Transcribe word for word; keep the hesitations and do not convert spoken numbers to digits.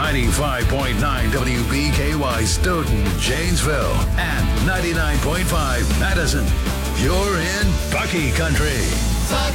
ninety-five point nine W B K Y Stoughton, Janesville, and ninety-nine point five Madison. You're in Bucky Country.